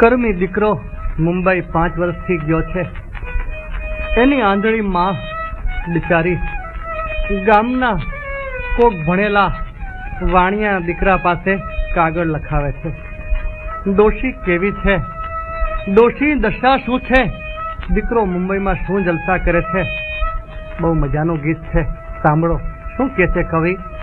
કર્મી દીકરો મુંબઈ 5 વર્ષથી ગયો છે. એની આંધળી માં બિચારી ગામના કોક ભણેલા વાણિયા દીકરા પાસે કાગળ લખાવે છે. ડોશી કેવી છે, ડોશી દશા શું છે, દીકરો મુંબઈમાં શું જલસા કરે છે. બહુ મજાનું ગીત છે, સાંભળો શું કહે છે કવિ.